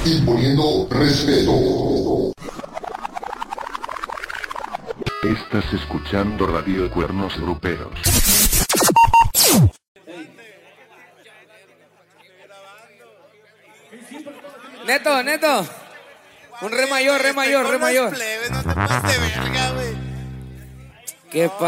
imponiendo respeto. Estás escuchando Radio Cuernos Gruperos. Neto. Un re mayor. No te pases de verga, güey. ¿Qué